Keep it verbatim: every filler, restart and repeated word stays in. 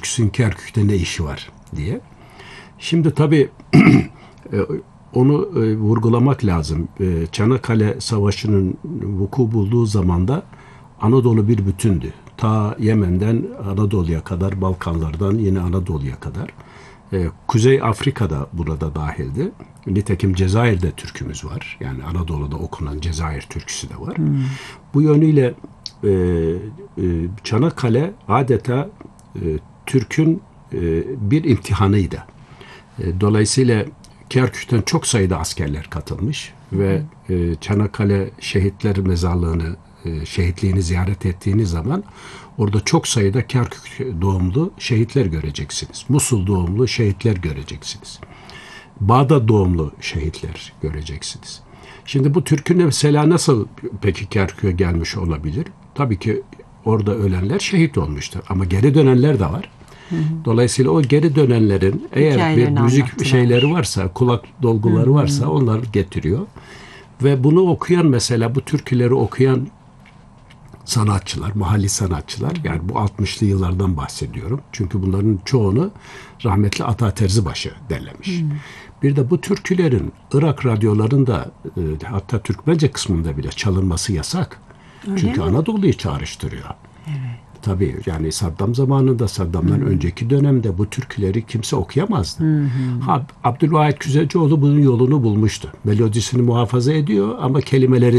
türküsünün Kerkük'te ne işi var diye. Şimdi tabii onu e, vurgulamak lazım. E, Çanakkale Savaşı'nın vuku bulduğu zamanda Anadolu bir bütündü. Ta Yemen'den Anadolu'ya kadar, Balkanlardan yine Anadolu'ya kadar. E, Kuzey Afrika'da burada dahildi. Nitekim Cezayir'de türkümüz var. Yani Anadolu'da okunan Cezayir türküsü de var. Hmm. Bu yönüyle e, e, Çanakkale adeta e, Türk'ün e, bir imtihanıydı. E, dolayısıyla Kerkük'ten çok sayıda askerler katılmış ve e, Çanakkale Şehitler Mezarlığı'nı, e, şehitliğini ziyaret ettiğiniz zaman orada çok sayıda Kerkük doğumlu şehitler göreceksiniz. Musul doğumlu şehitler göreceksiniz. Bağdat doğumlu şehitler göreceksiniz. Şimdi bu türkü mesela nasıl peki Kerkük'e gelmiş olabilir? Tabii ki orada ölenler şehit olmuştur ama geri dönenler de var. Hı hı. Dolayısıyla o geri dönenlerin eğer bir müzik anlattılar. Şeyleri varsa, kulak dolguları hı hı. varsa onlar getiriyor. Ve bunu okuyan mesela bu türküleri okuyan sanatçılar, mahalli sanatçılar, yani bu altmışlı yıllardan bahsediyorum. Çünkü bunların çoğunu rahmetli Ata Terzibaşı derlemiş. Hmm. Bir de bu türkülerin Irak radyolarında e, hatta Türkmence kısmında bile çalınması yasak. Öyle Çünkü mi? Anadolu'yu çağrıştırıyor. Evet. Tabii yani Saddam zamanında, Saddam'dan hmm. önceki dönemde bu türküleri kimse okuyamazdı. Hmm. Ha, Abdülvahit Güzelcioğlu bunun yolunu bulmuştu. Melodisini muhafaza ediyor ama kelimeleri